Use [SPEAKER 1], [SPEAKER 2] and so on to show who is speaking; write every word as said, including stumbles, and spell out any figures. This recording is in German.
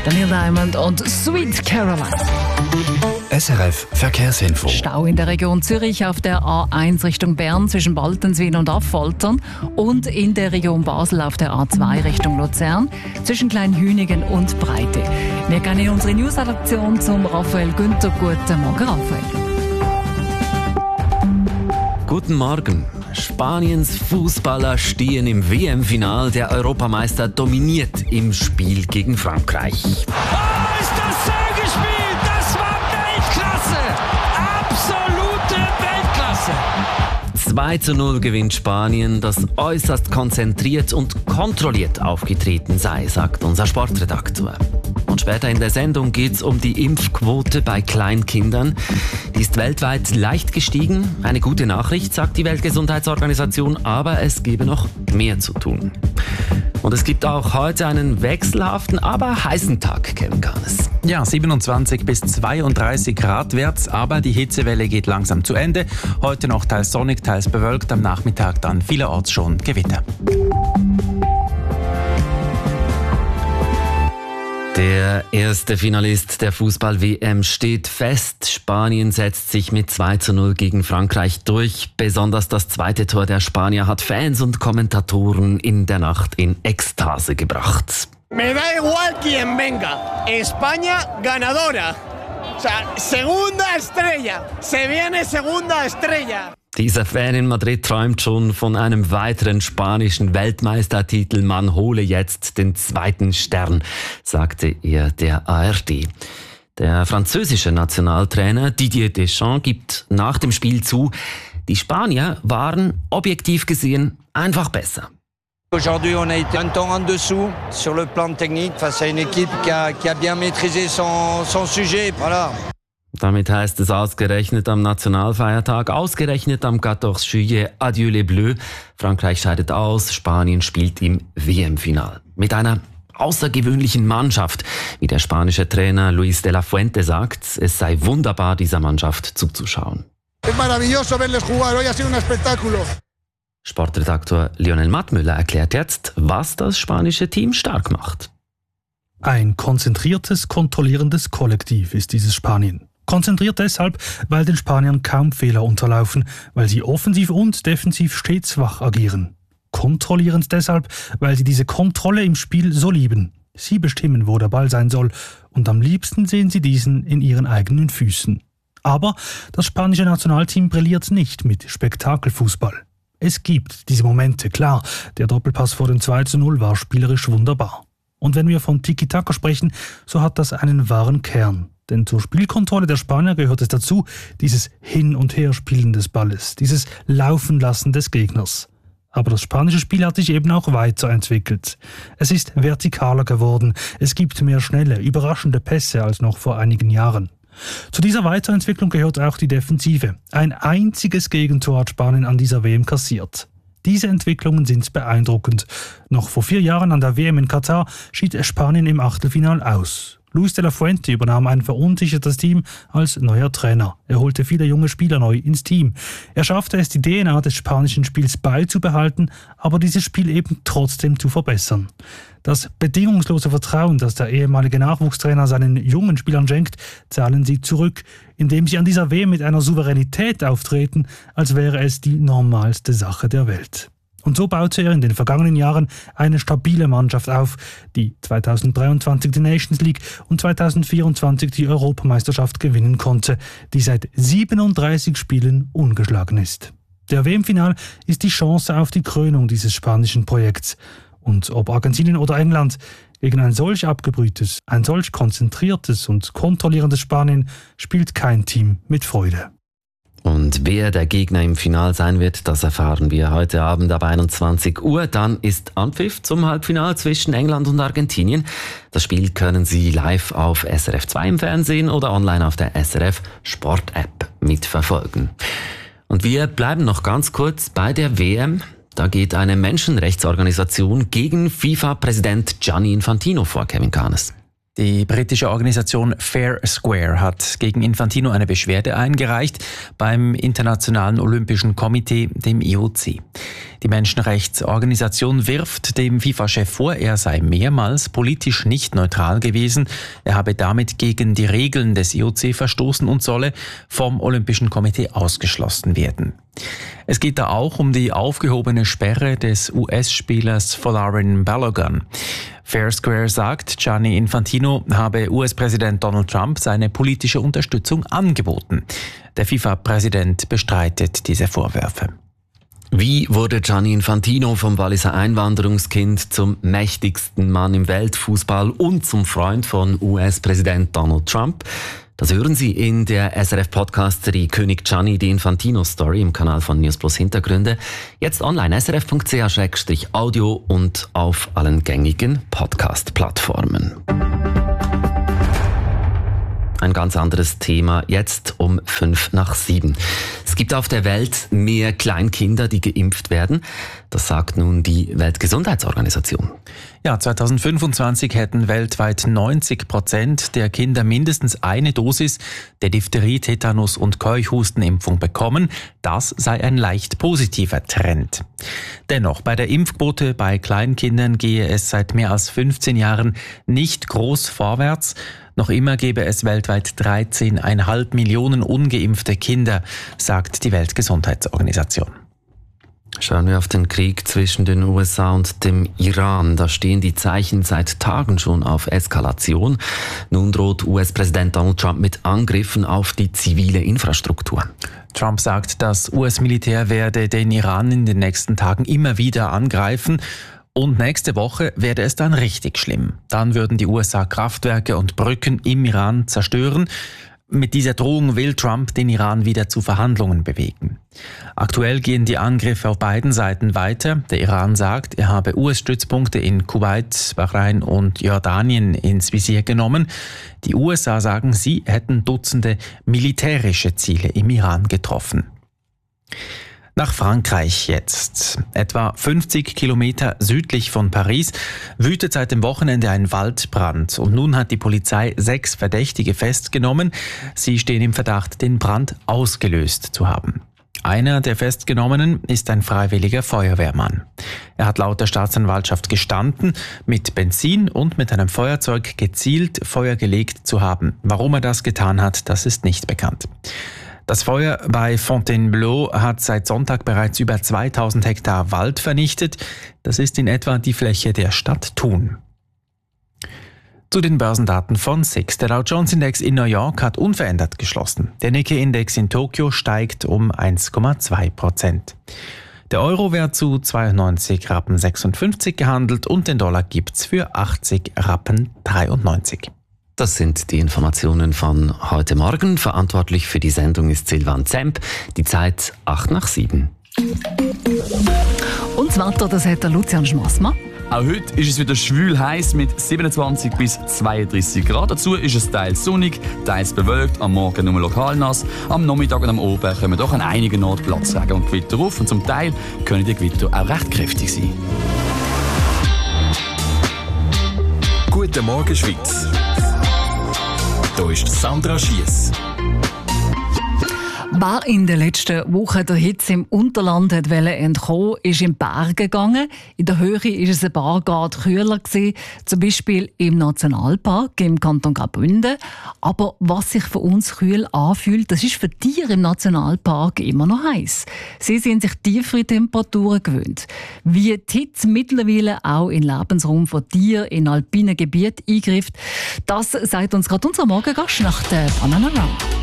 [SPEAKER 1] Daniel Diamond und Sweet Caroline.
[SPEAKER 2] S R F Verkehrsinfo.
[SPEAKER 1] Stau in der Region Zürich auf der A eins Richtung Bern zwischen Baltenswil und Affoltern und in der Region Basel auf der A zwei Richtung Luzern zwischen Kleinhünigen und Breite. Wir gehen in unsere News-Adaption zum Raphael Günther. Guten Morgen, Raphael.
[SPEAKER 3] Guten Morgen. Spaniens Fußballer stehen im W M-Final. Der Europameister dominiert im Spiel gegen Frankreich.
[SPEAKER 4] Oh, ist das schön gespielt! Das war Weltklasse! Absolute Weltklasse!
[SPEAKER 3] zwei zu null gewinnt Spanien, das äußerst konzentriert und kontrolliert aufgetreten sei, sagt unser Sportredaktor. Und später in der Sendung geht es um die Impfquote bei Kleinkindern. Die ist weltweit leicht gestiegen. Eine gute Nachricht, sagt die Weltgesundheitsorganisation, aber es gebe noch mehr zu tun. Und es gibt auch heute einen wechselhaften, aber heißen Tag, Kevin Kahnes.
[SPEAKER 2] Ja, siebenundzwanzig bis zweiunddreißig Grad wärts, aber die Hitzewelle geht langsam zu Ende. Heute noch teils sonnig, teils bewölkt, am Nachmittag dann vielerorts schon Gewitter.
[SPEAKER 3] Der erste Finalist der Fußball-W M steht fest. Spanien setzt sich mit zwei zu null gegen Frankreich durch. Besonders das zweite Tor der Spanier hat Fans und Kommentatoren in der Nacht in Ekstase gebracht.
[SPEAKER 5] Me da igual quien venga. España ganadora. O sea, segunda estrella. Se viene segunda estrella.
[SPEAKER 3] Dieser Fan in Madrid träumt schon von einem weiteren spanischen Weltmeistertitel. Man hole jetzt den zweiten Stern, sagte er der A R D. Der französische Nationaltrainer Didier Deschamps gibt nach dem Spiel zu, die Spanier waren objektiv gesehen einfach besser.
[SPEAKER 6] Aujourd'hui, on a été un temps en dessous sur le plan technique face à une équipe qui a, qui a bien maîtrisé son, son sujet. Voilà.
[SPEAKER 3] Damit heißt es ausgerechnet am Nationalfeiertag, ausgerechnet am quatorze juillet, adieu les Bleus. Frankreich scheidet aus, Spanien spielt im W M-Final. Mit einer außergewöhnlichen Mannschaft, wie der spanische Trainer Luis de la Fuente sagt, es sei wunderbar, dieser Mannschaft zuzuschauen.
[SPEAKER 5] Es maravilloso verles jugar. Hoy ha sido un espectáculo.
[SPEAKER 3] Sportredaktor Lionel Mattmüller erklärt jetzt, was das spanische Team stark macht.
[SPEAKER 7] Ein konzentriertes, kontrollierendes Kollektiv ist dieses Spanien. Konzentriert deshalb, weil den Spaniern kaum Fehler unterlaufen, weil sie offensiv und defensiv stets wach agieren. Kontrollierend deshalb, weil sie diese Kontrolle im Spiel so lieben. Sie bestimmen, wo der Ball sein soll, und am liebsten sehen sie diesen in ihren eigenen Füßen. Aber das spanische Nationalteam brilliert nicht mit Spektakelfußball. Es gibt diese Momente, klar, der Doppelpass vor dem zwei zu null war spielerisch wunderbar. Und wenn wir von Tiki-Taka sprechen, so hat das einen wahren Kern. Denn zur Spielkontrolle der Spanier gehört es dazu, dieses Hin- und Herspielen des Balles, dieses Laufenlassen des Gegners. Aber das spanische Spiel hat sich eben auch weiterentwickelt. Es ist vertikaler geworden, es gibt mehr schnelle, überraschende Pässe als noch vor einigen Jahren. Zu dieser Weiterentwicklung gehört auch die Defensive. Ein einziges Gegentor hat Spanien an dieser W M kassiert. Diese Entwicklungen sind beeindruckend. Noch vor vier Jahren an der W M in Katar schied Spanien im Achtelfinal aus. Luis de la Fuente übernahm ein verunsichertes Team als neuer Trainer. Er holte viele junge Spieler neu ins Team. Er schaffte es, die D N A des spanischen Spiels beizubehalten, aber dieses Spiel eben trotzdem zu verbessern. Das bedingungslose Vertrauen, das der ehemalige Nachwuchstrainer seinen jungen Spielern schenkt, zahlen sie zurück, indem sie an dieser W M mit einer Souveränität auftreten, als wäre es die normalste Sache der Welt. Und so baute er in den vergangenen Jahren eine stabile Mannschaft auf, die zweitausenddreiundzwanzig die Nations League und zweitausendvierundzwanzig die Europameisterschaft gewinnen konnte, die seit siebenunddreißig Spielen ungeschlagen ist. Der W M-Final ist die Chance auf die Krönung dieses spanischen Projekts. Und ob Argentinien oder England, gegen ein solch abgebrühtes, ein solch konzentriertes und kontrollierendes Spanien spielt kein Team mit Freude.
[SPEAKER 3] Und wer der Gegner im Finale sein wird, das erfahren wir heute Abend ab einundzwanzig Uhr. Dann ist Anpfiff zum Halbfinale zwischen England und Argentinien. Das Spiel können Sie live auf S R F zwei im Fernsehen oder online auf der S R F Sport App mitverfolgen. Und wir bleiben noch ganz kurz bei der W M. Da geht eine Menschenrechtsorganisation gegen FIFA-Präsident Gianni Infantino vor, Kevin Kahnes.
[SPEAKER 2] Die britische Organisation Fair Square hat gegen Infantino eine Beschwerde eingereicht beim Internationalen Olympischen Komitee, dem I O C. Die Menschenrechtsorganisation wirft dem FIFA-Chef vor, er sei mehrmals politisch nicht neutral gewesen. Er habe damit gegen die Regeln des I O C verstoßen und solle vom Olympischen Komitee ausgeschlossen werden. Es geht da auch um die aufgehobene Sperre des U S-Spielers Folarin Balogun. Fair Square sagt, Gianni Infantino habe U S-Präsident Donald Trump seine politische Unterstützung angeboten. Der FIFA-Präsident bestreitet diese Vorwürfe.
[SPEAKER 3] Wie wurde Gianni Infantino vom Walliser Einwanderungskind zum mächtigsten Mann im Weltfußball und zum Freund von U S-Präsident Donald Trump? Das hören Sie in der S R F-Podcast-Serie König Gianni, die Infantino-Story im Kanal von News Plus Hintergründe. Jetzt online s r f punkt c h slash audio und auf allen gängigen Podcast-Plattformen. Ein ganz anderes Thema, jetzt um fünf nach sieben. Es gibt auf der Welt mehr Kleinkinder, die geimpft werden. Das sagt nun die Weltgesundheitsorganisation.
[SPEAKER 2] Ja, zweitausendfünfundzwanzig hätten weltweit neunzig Prozent der Kinder mindestens eine Dosis der Diphtherie-, Tetanus- und Keuchhustenimpfung bekommen. Das sei ein leicht positiver Trend. Dennoch, bei der Impfquote bei Kleinkindern gehe es seit mehr als fünfzehn Jahren nicht groß vorwärts. Noch immer gäbe es weltweit dreizehn Komma fünf Millionen ungeimpfte Kinder, sagt die Weltgesundheitsorganisation.
[SPEAKER 3] Schauen wir auf den Krieg zwischen den U S A und dem Iran. Da stehen die Zeichen seit Tagen schon auf Eskalation. Nun droht U S-Präsident Donald Trump mit Angriffen auf die zivile Infrastruktur.
[SPEAKER 2] Trump sagt, das U S-Militär werde den Iran in den nächsten Tagen immer wieder angreifen. Und nächste Woche werde es dann richtig schlimm. Dann würden die U S A Kraftwerke und Brücken im Iran zerstören. Mit dieser Drohung will Trump den Iran wieder zu Verhandlungen bewegen. Aktuell gehen die Angriffe auf beiden Seiten weiter. Der Iran sagt, er habe U S-Stützpunkte in Kuwait, Bahrain und Jordanien ins Visier genommen. Die U S A sagen, sie hätten Dutzende militärische Ziele im Iran getroffen. Nach Frankreich jetzt. Etwa fünfzig Kilometer südlich von Paris wütet seit dem Wochenende ein Waldbrand und nun hat die Polizei sechs Verdächtige festgenommen. Sie stehen im Verdacht, den Brand ausgelöst zu haben. Einer der Festgenommenen ist ein freiwilliger Feuerwehrmann. Er hat laut der Staatsanwaltschaft gestanden, mit Benzin und mit einem Feuerzeug gezielt Feuer gelegt zu haben. Warum er das getan hat, das ist nicht bekannt. Das Feuer bei Fontainebleau hat seit Sonntag bereits über zweitausend Hektar Wald vernichtet. Das ist in etwa die Fläche der Stadt Thun. Zu den Börsendaten von S I X. Der Dow Jones Index in New York hat unverändert geschlossen. Der Nikkei-Index in Tokio steigt um eins Komma zwei Prozent. Der Euro wird zu zweiundneunzig Rappen sechsundfünfzig gehandelt und den Dollar gibt's für achtzig Rappen dreiundneunzig.
[SPEAKER 3] Das sind die Informationen von heute Morgen. Verantwortlich für die Sendung ist Silvan Zemp. Die Zeit acht nach sieben.
[SPEAKER 1] Und das Wetter, das hat der Lucian Schmassmann.
[SPEAKER 8] Auch heute ist es wieder schwül heiß mit siebenundzwanzig bis zweiunddreißig Grad. Dazu ist es teils sonnig, teils bewölkt, am Morgen nur lokal nass. Am Nachmittag und am Abend kommen doch an einigen Orten Platzregen und Gewitter auf. Und zum Teil können die Gewitter auch recht kräftig sein.
[SPEAKER 9] Guten Morgen, Schweiz. Hier ist Sandra Schiess.
[SPEAKER 1] Wer in den letzten Wochen der Hitze im Unterland hat entkommen, ist in die Berge gegangen. In der Höhe war es ein paar Grad kühler gewesen, zum Beispiel im Nationalpark im Kanton Graubünden. Aber was sich für uns kühl anfühlt, das ist für Tiere im Nationalpark immer noch heiß. Sie sind sich tiefere Temperaturen gewöhnt. Wie die Hitze mittlerweile auch in den Lebensraum von Tieren in alpinen Gebieten eingreift, das sagt uns gerade unser Morgengast nach der Banana Round.